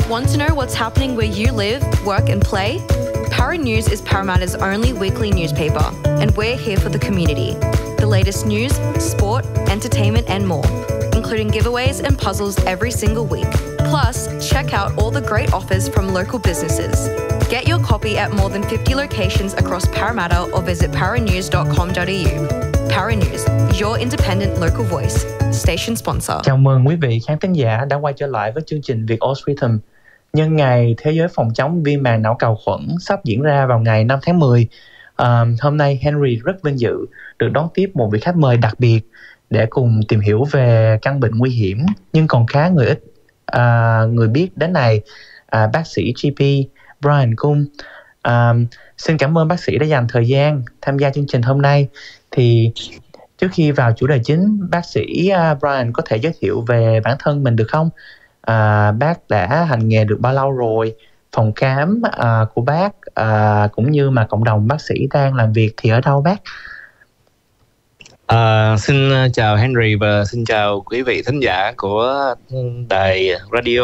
Want to know what's happening where you live, work and play? Para News is Parramatta's only weekly newspaper, and we're here for the community. The latest news, sport, entertainment and more, including giveaways and puzzles every single week. Plus, check out all the great offers from local businesses. Get your copy at more than 50 locations across Parramatta or visit paranews.com.au. Para News, your independent local voice. Station sponsor. Chào mừng quý vị khán thính giả đã quay trở lại với chương trình Việt Oz Rhythm. Nhân ngày Thế giới phòng chống viêm màng não cầu khuẩn sắp diễn ra vào ngày 5 tháng 10, hôm nay Henry rất vinh dự được đón tiếp một vị khách mời đặc biệt để cùng tìm hiểu về căn bệnh nguy hiểm nhưng còn khá ít người biết đến này, bác sĩ GP Brian Cung. Xin cảm ơn bác sĩ đã dành thời gian tham gia chương trình hôm nay. Thì trước khi vào chủ đề chính, bác sĩ Brian có thể giới thiệu về bản thân mình được không? Bác đã hành nghề được bao lâu rồi? Phòng khám của bác cũng như mà cộng đồng bác sĩ đang làm việc thì ở đâu bác? Xin chào Henry và xin chào quý vị thính giả của đài radio.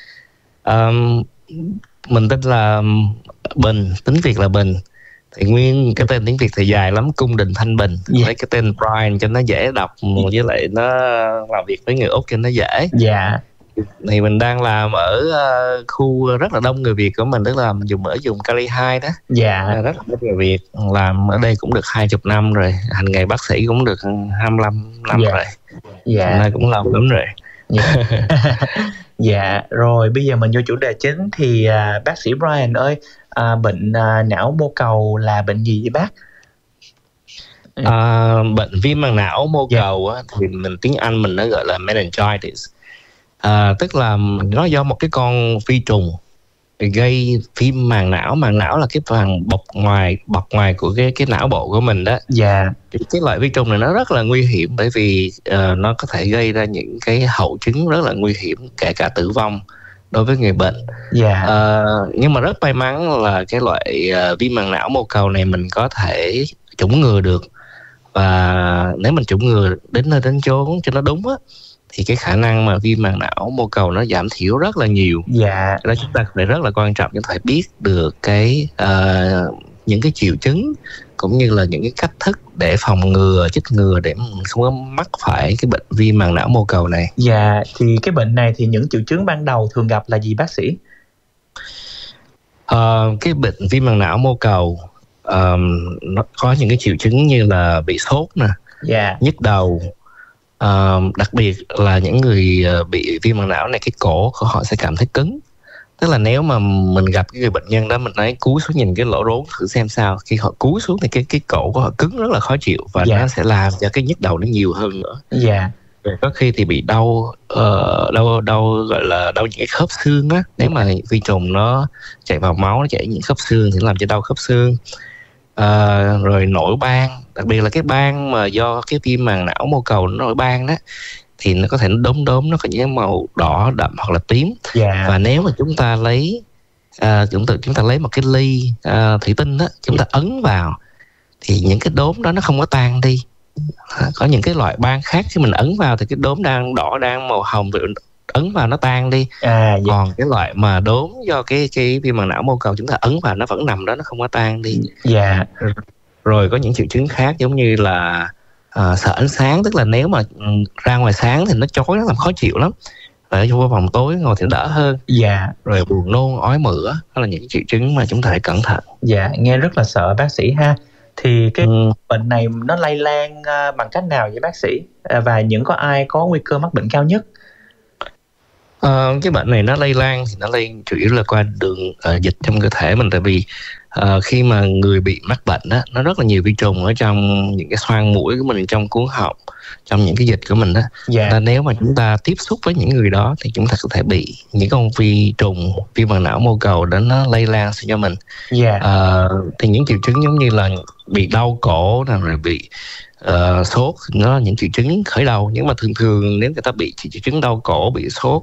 Mình tên là Bình, tiếng Việt là Bình. Thì nguyên cái tên tiếng Việt thì dài lắm, Cung Đình Thanh Bình. Lấy cái tên Brian cho nó dễ đọc, với lại nó làm việc với người Úc cho nó dễ. Dạ. Thì mình đang làm ở khu rất là đông người Việt của mình, tức là mình dùng ở vùng Cali 2 đó. Dạ. Rất là người Việt, làm ở đây cũng được 20 năm rồi, hành nghề bác sĩ cũng được 25 năm rồi. Dạ. Nay cũng lâu lắm rồi. Dạ. Dạ, rồi bây giờ mình vô chủ đề chính thì bác sĩ Brian ơi, bệnh não mô cầu là bệnh gì vậy bác? Bệnh viêm màng não mô cầu á, thì tiếng Anh mình nó gọi là meningitis. Tức là nó do một cái con vi trùng gây viêm màng não. Màng não là cái phần bọc ngoài của cái não bộ của mình đó. Dạ. Cái loại vi trùng này nó rất là nguy hiểm, bởi vì nó có thể gây ra những cái hậu chứng rất là nguy hiểm, kể cả tử vong đối với người bệnh. Dạ. Nhưng mà rất may mắn là cái loại viêm màng não mô cầu này mình có thể chủng ngừa được. Và nếu mình chủng ngừa đến nơi đến chốn cho nó đúng á, thì cái khả năng mà viêm màng não mô cầu nó giảm thiểu rất là nhiều. Dạ. Đó, chúng ta phải rất là quan trọng, chúng ta phải biết được những cái triệu chứng cũng như là những cái cách thức để phòng ngừa, chích ngừa để không có mắc phải cái bệnh viêm màng não mô cầu này. Dạ, thì cái bệnh này thì những triệu chứng ban đầu thường gặp là gì bác sĩ? Cái bệnh viêm màng não mô cầu nó có những cái triệu chứng như là bị sốt nè, nhức đầu. Đặc biệt là những người bị viêm màng não này, cái cổ của họ sẽ cảm thấy cứng. Tức là nếu mà mình gặp cái người bệnh nhân đó, mình nói cúi xuống nhìn cái lỗ rốn thử xem sao. Khi họ cúi xuống thì cái cổ của họ cứng rất là khó chịu, và nó sẽ làm cho cái nhức đầu nó nhiều hơn nữa. Dạ. Có khi thì bị đau gọi là đau những cái khớp xương á. Nếu mà vi trùng nó chạy vào máu, nó chạy những khớp xương thì nó làm cho đau khớp xương. Rồi nổi ban, đặc biệt là cái ban mà do cái viêm màng não mô cầu nó nổi ban đó, thì nó có thể nó đốm, nó có những màu đỏ đậm hoặc là tím. Và nếu mà chúng ta lấy chúng ta lấy một cái ly thủy tinh đó, chúng ta ấn vào thì những cái đốm đó nó không có tan đi. Có những cái loại ban khác khi mình ấn vào thì cái đốm đang đỏ, đang màu hồng, ấn vào nó tan đi. Còn cái loại mà đốm do cái viêm màng não mô cầu chúng ta ấn vào nó vẫn nằm đó, nó không có tan đi. Rồi có những triệu chứng khác giống như là sợ ánh sáng, tức là nếu mà ra ngoài sáng thì nó chói, nó làm khó chịu lắm. Ở vô phòng tối ngồi thì đỡ hơn. Rồi buồn nôn, ói mửa, đó là những triệu chứng mà chúng ta phải cẩn thận. Dạ, nghe rất là sợ bác sĩ ha. Thì cái bệnh này nó lây lan bằng cách nào vậy bác sĩ? Và có ai có nguy cơ mắc bệnh cao nhất? Cái bệnh này nó lây lan thì nó lây chủ yếu là qua đường dịch trong cơ thể mình. Tại vì khi mà người bị mắc bệnh đó, nó rất là nhiều vi trùng ở trong những cái xoang mũi của mình, trong cuống họng, trong những cái dịch của mình đó. Nên nếu mà chúng ta tiếp xúc với những người đó thì chúng ta có thể bị những con vi trùng viêm màng não mô cầu đó nó lây lan sang cho mình. Thì những triệu chứng giống như là bị đau cổ rồi bị sốt, nó là những triệu chứng khởi đầu. Nhưng mà thường nếu người ta bị triệu chứng đau cổ, bị sốt,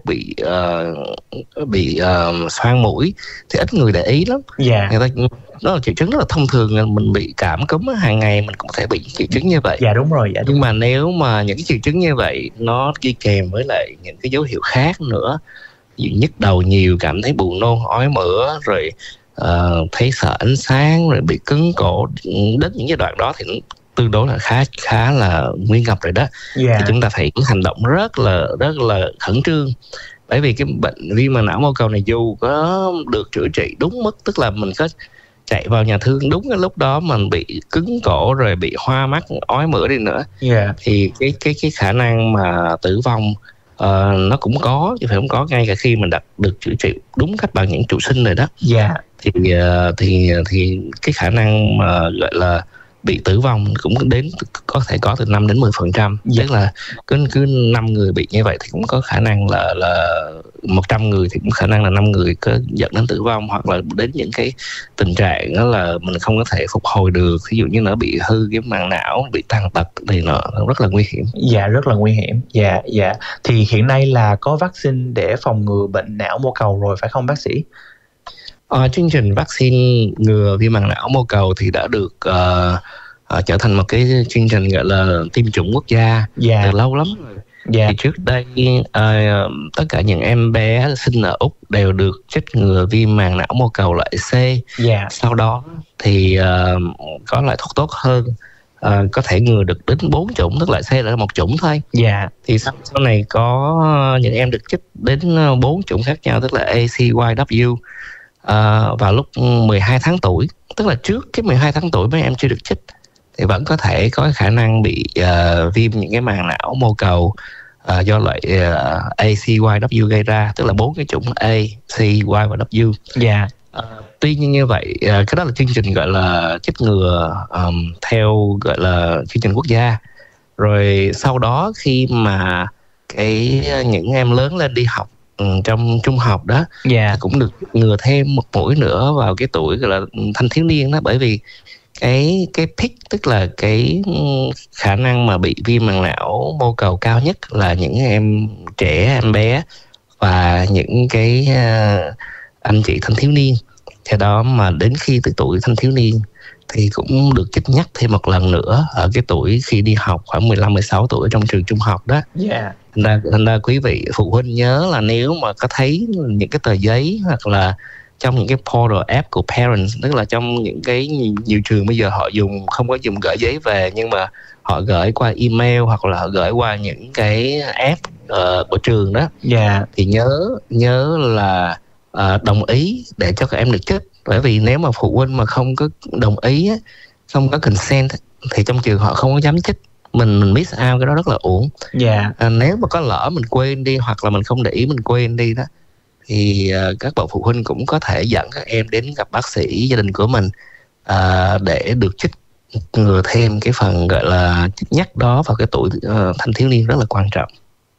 bị xoang mũi thì ít người để ý lắm. Người ta đó là triệu chứng rất là thông thường. Mình bị cảm cúm hàng ngày mình cũng có thể bị triệu chứng như vậy. Dạ đúng rồi. Nhưng mà nếu mà những cái triệu chứng như vậy nó đi kèm với lại những cái dấu hiệu khác nữa, nhức đầu nhiều, cảm thấy buồn nôn, ói mửa, rồi thấy sợ ánh sáng, rồi bị cứng cổ. Đến những giai đoạn đó thì tương đối là khá là nguy ngập rồi đó. Thì chúng ta phải hành động rất là khẩn trương, bởi vì cái bệnh viêm màng não mô cầu này dù có được chữa trị đúng mức, tức là mình có chạy vào nhà thương đúng cái lúc đó mình bị cứng cổ rồi bị hoa mắt, ói mửa đi nữa, thì cái khả năng mà tử vong nó cũng có, chứ phải không có ngay cả khi mình được chữa trị đúng cách bằng những trụ sinh rồi đó. Thì cái khả năng mà gọi là bị tử vong cũng có thể có từ 5 đến 10%. Tức là cứ 5 người bị như vậy thì cũng có khả năng là 100 người thì cũng khả năng là 5 người có dẫn đến tử vong, hoặc là đến những cái tình trạng đó là mình không có thể phục hồi được. Ví dụ như nó bị hư cái màng não, bị tàn tật thì nó rất là nguy hiểm. Rất là nguy hiểm. Thì hiện nay là có vaccine để phòng ngừa bệnh não mô cầu rồi phải không bác sĩ? Chương trình vaccine ngừa viêm màng não mô cầu thì đã được trở thành một cái chương trình gọi là tiêm chủng quốc gia từ lâu lắm rồi. Thì trước đây tất cả những em bé sinh ở Úc đều được chích ngừa viêm màng não mô cầu loại C. Sau đó thì có loại thuốc tốt hơn, có thể ngừa được đến 4 chủng, tức loại C là một chủng thôi. Thì sau này có những em được chích đến 4 chủng khác nhau, tức là ACYW. Vào lúc 12 tháng tuổi, tức là trước cái 12 tháng tuổi mấy em chưa được chích, thì vẫn có thể có khả năng bị viêm những cái màng não mô cầu do loại ACYW gây ra, tức là 4 cái chủng A, C, Y và W. Tuy nhiên như vậy, cái đó là chương trình gọi là chích ngừa theo gọi là chương trình quốc gia. Rồi sau đó khi mà những em lớn lên đi học trong trung học đó, cũng được ngừa thêm một mũi nữa vào cái tuổi gọi là thanh thiếu niên đó, bởi vì cái peak, tức là cái khả năng mà bị viêm màng não mô cầu cao nhất là những em trẻ, em bé và những cái anh chị thanh thiếu niên. Theo đó mà đến khi tới tuổi thanh thiếu niên thì cũng được chích nhắc thêm một lần nữa ở cái tuổi khi đi học khoảng 15-16 tuổi trong trường trung học đó. Thành ra quý vị phụ huynh nhớ là nếu mà có thấy những cái tờ giấy hoặc là trong những cái portal app của parents, tức là trong những cái nhiều trường bây giờ họ không có dùng gửi giấy về, nhưng mà họ gửi qua email hoặc là họ gửi qua những cái app của trường đó, thì nhớ là đồng ý để cho các em được chích. Bởi vì nếu mà phụ huynh mà không có đồng ý, không có consent thì trong trường họ không có dám chích. Mình miss out cái đó rất là uổng. Nếu mà có lỡ mình quên đi, hoặc là mình không để ý mình quên đi đó, thì các bậc phụ huynh cũng có thể dẫn các em đến gặp bác sĩ gia đình của mình để được chích ngừa thêm cái phần gọi là chích nhắc đó vào cái tuổi thanh thiếu niên, rất là quan trọng.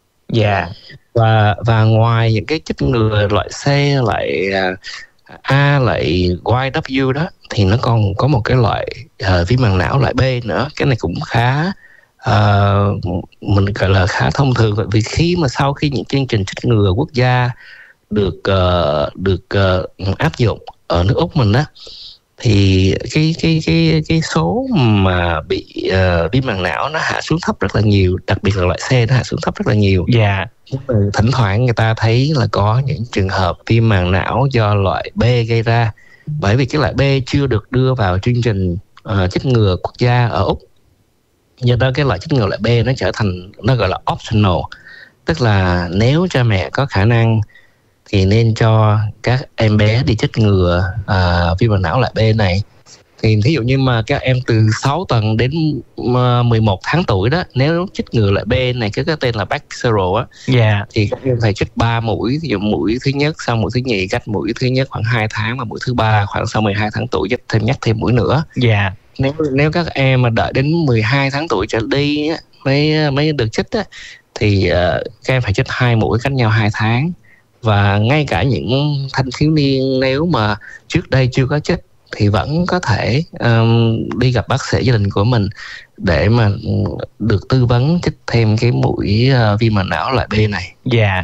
Và ngoài những cái chích ngừa loại C, loại A, loại YW đó, thì nó còn có một cái loại viêm màng não loại B nữa. Cái này cũng khá mình gọi là khá thông thường, bởi vì sau khi những chương trình chích ngừa quốc gia được áp dụng ở nước Úc mình đó, thì cái số mà bị viêm màng não nó hạ xuống thấp rất là nhiều, đặc biệt là loại C nó hạ xuống thấp rất là nhiều. Thỉnh thoảng người ta thấy là có những trường hợp viêm màng não do loại B gây ra, bởi vì cái loại B chưa được đưa vào chương trình chích ngừa quốc gia ở Úc. Do đó cái loại chích ngừa loại B nó trở thành, nó gọi là optional, tức là nếu cha mẹ có khả năng thì nên cho các em bé đi chích ngừa viêm màng não loại B này. Thì thí dụ như mà các em từ 6 tuần đến 11 tháng tuổi đó, nếu chích ngừa loại B này, cái tên là Bexaral á, thì các em phải chích 3 mũi. Ví dụ mũi thứ nhất, sau mũi thứ nhì, cách mũi thứ nhất khoảng 2 tháng, và mũi thứ ba khoảng sau 12 tháng tuổi nhắc thêm mũi nữa. Nếu các em mà đợi đến 12 tháng tuổi trở đi á, mới được chích á, thì các em phải chích 2 mũi cách nhau 2 tháng. Và ngay cả những thanh thiếu niên nếu mà trước đây chưa có chích thì vẫn có thể đi gặp bác sĩ gia đình của mình để mà được tư vấn chích thêm cái mũi viêm màng não loại B này.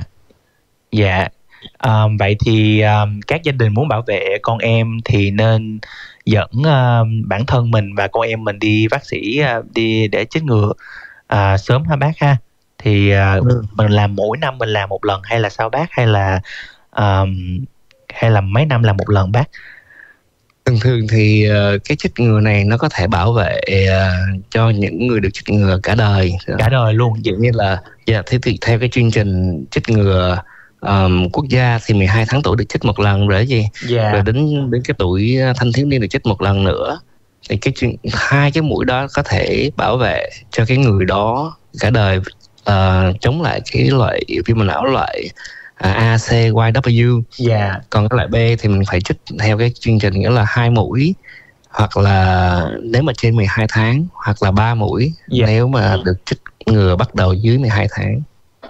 Vậy thì các gia đình muốn bảo vệ con em thì nên dẫn bản thân mình và con em mình đi bác sĩ đi để chích ngừa sớm hả bác ha? thì mình làm mỗi năm mình làm một lần hay là sao bác, hay là mấy năm làm một lần bác? Thường thì cái chích ngừa này nó có thể bảo vệ cho những người được chích ngừa cả đời. Cả đời luôn. Dường như là theo cái chương trình chích ngừa quốc gia thì 12 tháng tuổi được chích một lần rồi gì. Rồi đến cái tuổi thanh thiếu niên được chích một lần nữa. Thì hai cái mũi đó có thể bảo vệ cho cái người đó cả đời chống lại cái loại viêm màng não loại ACYW. Còn cái loại B thì mình phải chích theo cái chương trình nghĩa là 2 mũi, hoặc là nếu mà trên 12 tháng, hoặc là 3 mũi nếu mà được chích ngừa bắt đầu dưới 12 tháng.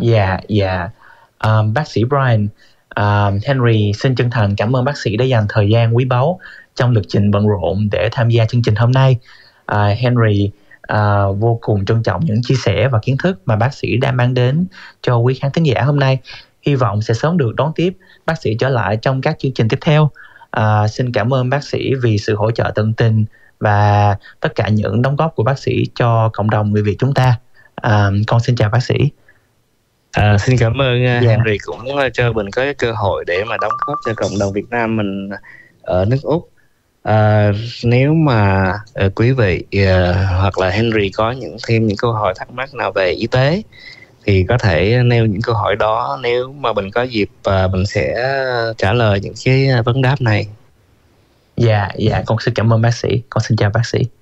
Bác sĩ Brian, Henry xin chân thành cảm ơn bác sĩ đã dành thời gian quý báu trong lịch trình bận rộn để tham gia chương trình hôm nay. Henry vô cùng trân trọng những chia sẻ và kiến thức mà bác sĩ đã mang đến cho quý khán thính giả hôm nay. Hy vọng sẽ sớm được đón tiếp bác sĩ trở lại trong các chương trình tiếp theo. Xin cảm ơn bác sĩ vì sự hỗ trợ tận tình và tất cả những đóng góp của bác sĩ cho cộng đồng người Việt chúng ta. Con xin chào bác sĩ. Xin cảm ơn Henry cũng cho mình có cái cơ hội để mà đóng góp cho cộng đồng Việt Nam mình ở nước Úc. Nếu mà quý vị hoặc là Henry có thêm những câu hỏi thắc mắc nào về y tế thì có thể nêu những câu hỏi đó, nếu mà mình có dịp mình sẽ trả lời những cái vấn đáp này. Con xin cảm ơn bác sĩ. Con xin chào bác sĩ.